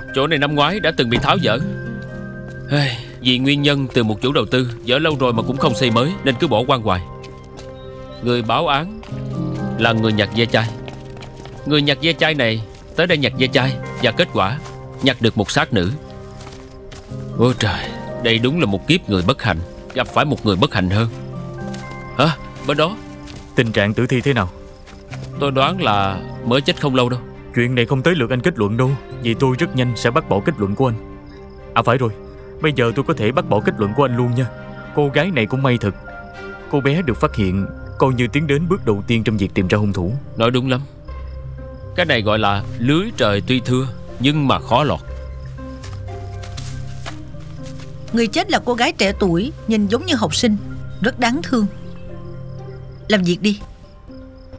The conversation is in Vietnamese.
Chỗ này năm ngoái đã từng bị tháo dỡ. Vì nguyên nhân từ một chủ đầu tư, dỡ lâu rồi mà cũng không xây mới, nên cứ bỏ hoang hoài. Người báo án là người nhặt ve chai. Người nhặt ve chai này tới đây nhặt ve chai, và kết quả nhặt được một xác nữ. Ôi trời, đây đúng là một kiếp người bất hạnh gặp phải một người bất hạnh hơn. Hả? Bên đó Tình trạng tử thi thế nào? tôi đoán là mới chết không lâu đâu. Chuyện này không tới lượt anh kết luận đâu, vì tôi rất nhanh sẽ bác bỏ kết luận của anh. À phải rồi, bây giờ tôi có thể bác bỏ kết luận của anh luôn nha. Cô gái này cũng may thật. Cô bé được phát hiện coi như tiến đến bước đầu tiên trong việc tìm ra hung thủ. Nói đúng lắm. Cái này gọi là lưới trời tuy thưa nhưng mà khó lọt. Người chết là cô gái trẻ tuổi, nhìn giống như học sinh, rất đáng thương. Làm việc đi.